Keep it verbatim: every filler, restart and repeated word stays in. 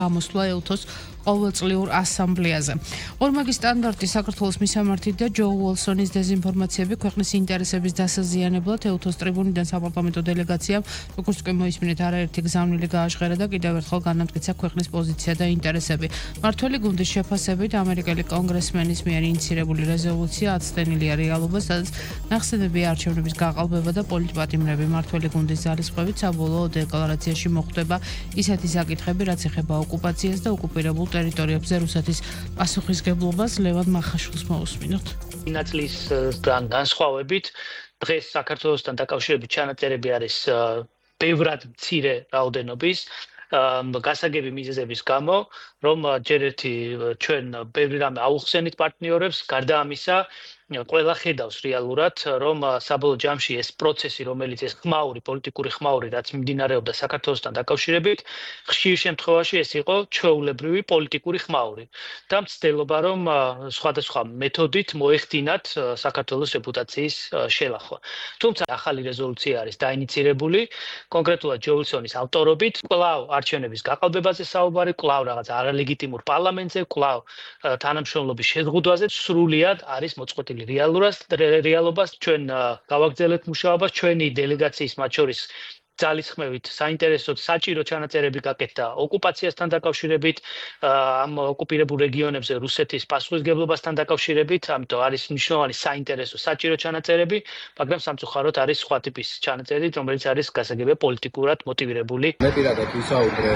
გამოსვლა ელთოს ყოველწლიურ ასამბლეაზე. ორმაგი სტანდარტი საქართველოს მისამართით და ჯო უოლსონის დეზინფორმაციები ქვეყნის ინტერესების დასაზიანებლად ელთოს ტრიბუნიდან საპარლამენტო დელეგაციამ, როგორც კი მოისმინეთ, არაერთი გზავნილი გააჟღერა და კიდევ ერთხელ განამტკიცა ქვეყნის პოზიცია და ინტერესები. მართველი გუნდის შეფასებით, ამერიკელი კონგრესმენის მიერ ინიცირებული რეზოლუცია აცდენილია რეალობას, სადაც ნახსენებია არჩევნების გაყალბება და პოლიტპატიმრები. მართველი გუნდის ძალისხმევით საბოლოო დეკლარაციაში მოხვდება ისეთი საკითხები, რაც ეხება ოკუპაციას და ოკუპირებულ ტერიტორიებზე რუსეთის პასუხისგებლობას. ლევან მახაშვილს მოусმინოთ. ნაწილისგან განსხვავებით, დღეს საქართველოსთან დაკავშირებით ჩანაწერები არის ბევრად მცირე რაოდენობის, გასაგები მიზეზების გამო, რომ ჯერ ერთი ჩვენ ბევრი რამე აუხსენით პარტნიორებს, გარდა ამისა, ყველა ხედავს რეალურად, რომ საბოლოო ჯამში ეს პროცესი, რომელიც ეს ხმაური, პოლიტიკური ხმაური, რაც მიმდინარეობდა საქართველოსთან დაკავშირებით, ხშირ შემთხვევაში ეს იყო ჩვეულებრივი პოლიტიკური ხმაური და მცდელობა, რომ სხვადასხვა მეთოდით მოეხდინათ საქართველოს რეპუტაციის შელახვა. თუმცა ახალი რეზოლუცია არის დაინიცირებული, კონკრეტულად ჯო უილსონის ავტორობით, კვლავ არჩევნების გაყალბებაზე საუბარი, კვლავ რაღაც არალეგიტიმურ პარლამენტზე, კვლავ თანამშრომლობის შეზღუდვაზე, სრულიად არის მოწყვეტილი რეალობას. ჩვენ გავაგრძელებთ მუშაობას, ჩვენი დელეგაციის მათ შორის ძალისხმევით საინტერესოდ საჭირო ჩანაწერები გაკეთდა ოკუპაციასთან დაკავშირებით, ამ ოკუპირებულ რეგიონებზე რუსეთის პასუხისგებლობასთან დაკავშირებით, ამიტომ არის მნიშვნელოვანი საინტერესო საჭირო ჩანაწერები, მაგრამ სამწუხაროდ არის სხვა ტიპის ჩანაწერები, რომელიც არის გასაგებია პოლიტიკურად მოტივირებული. მე პირადად ვისაუბრე